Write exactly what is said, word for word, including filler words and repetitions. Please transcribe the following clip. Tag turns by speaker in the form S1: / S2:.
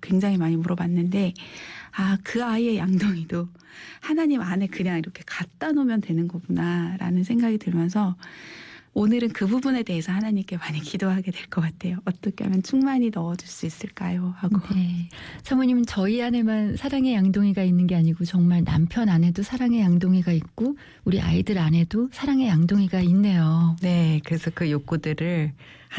S1: 굉장히 많이 물어봤는데 아, 그 아이의 양동이도 하나님 안에 그냥 이렇게 갖다 놓으면 되는 거구나라는 생각이 들면서 오늘은 그 부분에 대해서 하나님께 많이 기도하게 될 것 같아요. 어떻게 하면 충만히 넣어줄 수 있을까요? 하고.
S2: 네. 사모님은 저희 안에만 사랑의 양동이가 있는 게 아니고 정말 남편 안에도 사랑의 양동이가 있고 우리 아이들 안에도 사랑의 양동이가 있네요.
S3: 네, 그래서 그 욕구들을